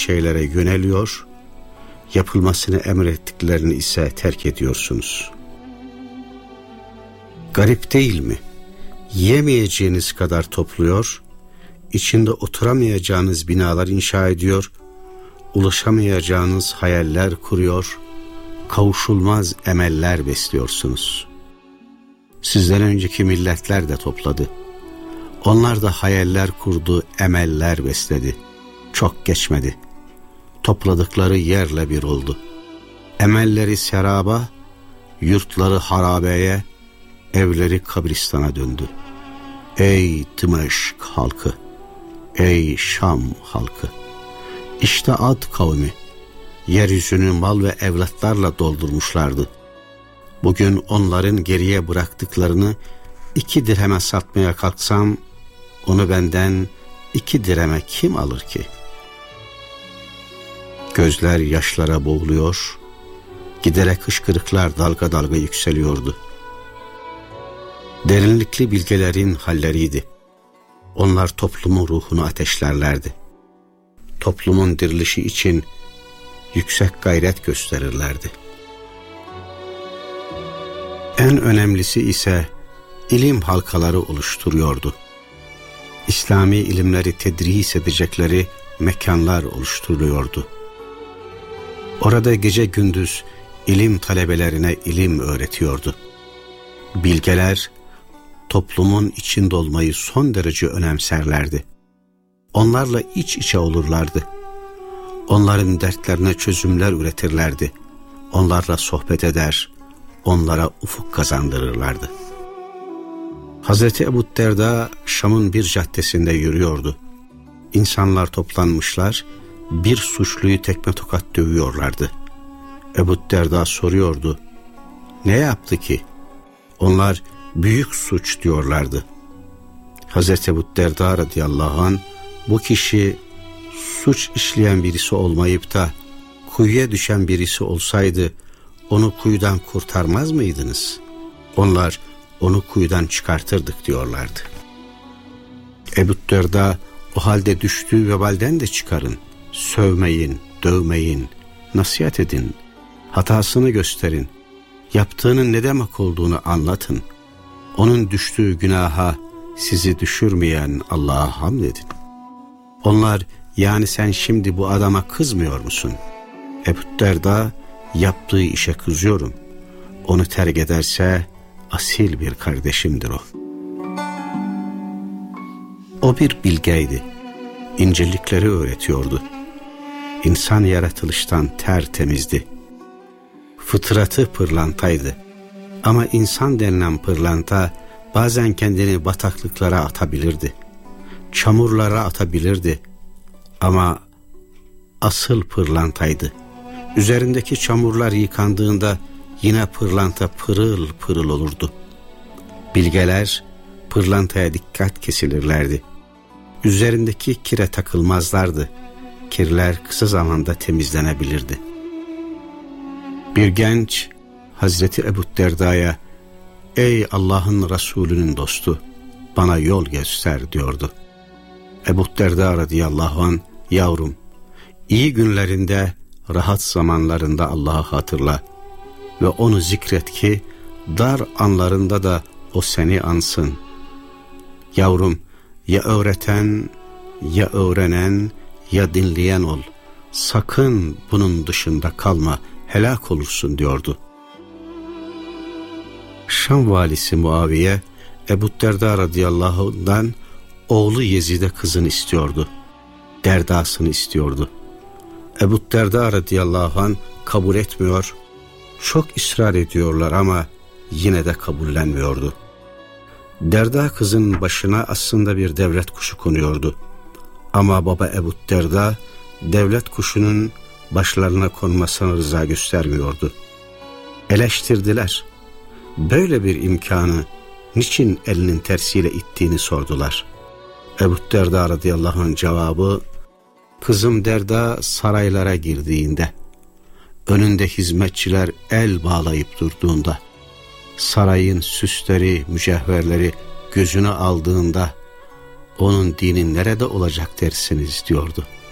şeylere yöneliyor, yapılmasını emrettiklerini ise terk ediyorsunuz. Garip değil mi? Yiyemeyeceğiniz kadar topluyor, içinde oturamayacağınız binalar inşa ediyor, ulaşamayacağınız hayaller kuruyor, kavuşulmaz emeller besliyorsunuz. Sizden önceki milletler de topladı. Onlar da hayaller kurdu, emeller besledi. Çok geçmedi. Topladıkları yerle bir oldu. Emelleri seraba, yurtları harabeye, evleri kabristana döndü. Ey Dımeşk halkı, ey Şam halkı! İşte Ad kavmi, yeryüzünü mal ve evlatlarla doldurmuşlardı. Bugün onların geriye bıraktıklarını 2 dirheme satmaya kalksam, onu benden 2 dirheme kim alır ki? Gözler yaşlara boğuluyor, giderek hışkırıklar dalga dalga yükseliyordu. Derinlikli bilgelerin halleriydi. Onlar toplumun ruhunu ateşlerlerdi. Toplumun dirilişi için yüksek gayret gösterirlerdi. En önemlisi ise ilim halkaları oluşturuyordu. İslami ilimleri tedris edecekleri mekanlar oluşturuyordu. Orada gece gündüz ilim talebelerine ilim öğretiyordu. Bilgeler toplumun içinde olmayı son derece önemserlerdi. Onlarla iç içe olurlardı. Onların dertlerine çözümler üretirlerdi. Onlarla sohbet eder, onlara ufuk kazandırırlardı. Hazreti Ebu Derda Şam'ın bir caddesinde yürüyordu. İnsanlar toplanmışlar, bir suçluyu tekme tokat dövüyorlardı. Ebu Derda soruyordu, ne yaptı ki? Onlar büyük suç diyorlardı. Hazreti Ebu Derda radıyallahu anh, bu kişi suç işleyen birisi olmayıp da kuyuya düşen birisi olsaydı onu kuyudan kurtarmaz mıydınız? Onlar onu kuyudan çıkartırdık diyorlardı. Ebu Derda, o halde düştüğü vebalden de çıkarın. Sövmeyin, dövmeyin, nasihat edin, hatasını gösterin, yaptığının ne demek olduğunu anlatın. Onun düştüğü günaha sizi düşürmeyen Allah'a hamd edin. Onlar, yani sen şimdi bu adama kızmıyor musun? Ebu Derda, yaptığı işe kızıyorum. Onu terk ederse asil bir kardeşimdir o. O bir bilgeydi. İncelikleri öğretiyordu. İnsan yaratılıştan tertemizdi. Fıtratı pırlantaydı. Ama insan denilen pırlanta bazen kendini bataklıklara atabilirdi. Çamurlara atabilirdi. Ama asıl pırlantaydı. Üzerindeki çamurlar yıkandığında yine pırlanta pırıl pırıl olurdu. Bilgeler pırlantaya dikkat kesilirlerdi. Üzerindeki kire takılmazlardı. Kirler kısa zamanda temizlenebilirdi. Bir genç Hazreti Ebu Derda'ya, ey Allah'ın Resulü'nün dostu, bana yol göster diyordu. Ebu Derda radıyallahu anh, yavrum, iyi günlerinde, rahat zamanlarında Allah'ı hatırla ve onu zikret ki dar anlarında da o seni ansın. Yavrum, ya öğreten, ya öğrenen, ya dinleyen ol. Sakın bunun dışında kalma, helak olursun diyordu. Şam valisi Muaviye, Ebu Derda radıyallahu anh'dan oğlu Yezid'e kızını istiyordu. Derdasını istiyordu. Ebu Derda radıyallahu anh kabul etmiyor, çok ısrar ediyorlar ama yine de kabullenmiyordu. Derda kızın başına aslında bir devlet kuşu konuyordu. Ama baba Ebu Derda devlet kuşunun başlarına konmasına rıza göstermiyordu. Eleştirdiler. Böyle bir imkanı niçin elinin tersiyle ittiğini sordular. Ebu Derda radıyallahu anh cevabı, kızım Derda saraylara girdiğinde, önünde hizmetçiler el bağlayıp durduğunda, sarayın süsleri, mücevherleri gözüne aldığında, onun dini nerede olacak dersiniz diyordu.